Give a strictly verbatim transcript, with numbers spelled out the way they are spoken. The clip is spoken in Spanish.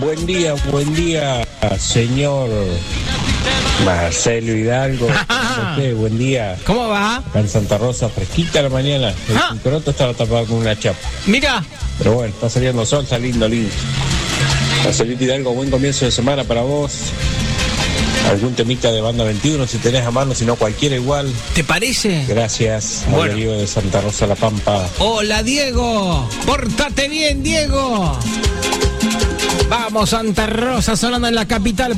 Buen día, buen día, señor Marcelo Hidalgo. Usted, buen día. ¿Cómo va? Acá en Santa Rosa, fresquita la mañana. El Ah. cinturoto estaba tapado con una chapa. Mira. Pero bueno, está saliendo sol, está lindo, lindo. Marcelito Hidalgo, buen comienzo de semana para vos. Algún temita de Banda veintiuno, si tenés a mano, si no cualquiera igual. ¿Te parece? Gracias. Habla Bueno. Diego de Santa Rosa, La Pampa. Hola, Diego. Pórtate bien, Diego. Vamos, Santa Rosa, sonando en la capital.